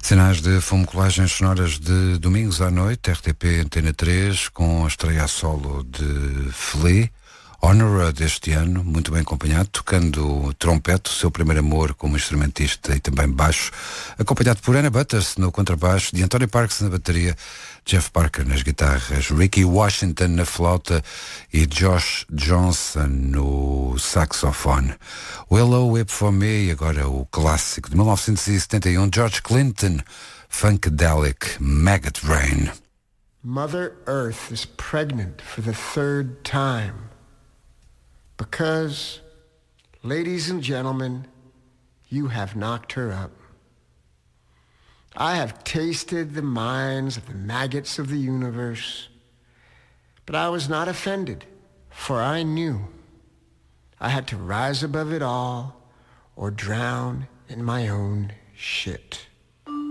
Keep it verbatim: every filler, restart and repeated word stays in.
Sinais de fumo, colagens sonoras de domingos à noite, R T P Antena três, com a estreia a solo de Flea, Honora deste ano, muito bem acompanhado, tocando trompete, o seu primeiro amor como instrumentista e também baixo, acompanhado por Anna Butters no contrabaixo, de Anthony Parks na bateria, Jeff Parker nas guitarras, Ricky Washington na flauta e Josh Johnson no saxofone. O Hello Whip For Me, e agora o clássico de mil novecentos e setenta e um, George Clinton, Funkadelic, Maggot Brain. Mother Earth is pregnant for the third time. Because, ladies and gentlemen, you have knocked her up. I have tasted the minds of the maggots of the universe, but I was not offended, for I knew I had to rise above it all or drown in my own shit.